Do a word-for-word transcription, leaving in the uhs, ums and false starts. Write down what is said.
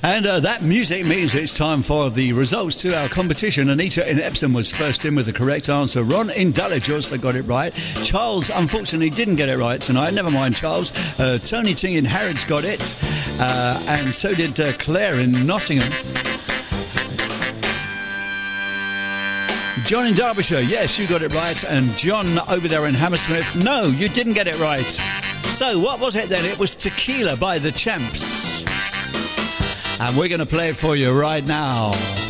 And uh, that music means it's time for the results to our competition. Anita in Epsom was first in with the correct answer. Ron in Dulwich also got it right. Charles, unfortunately, didn't get it right tonight. Never mind, Charles. Uh, Tony Ting in Harrods got it. Uh, and so did uh, Claire in Nottingham. John in Derbyshire, yes, you got it right. And John over there in Hammersmith, no, you didn't get it right. So what was it then? It was Tequila by the Champs. And we're going to play it for you right now.